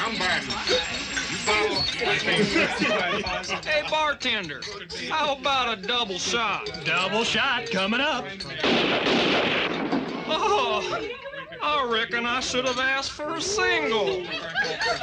Hey, bartender, how about a double shot? Double shot coming up. Oh, I reckon I should have asked for a single.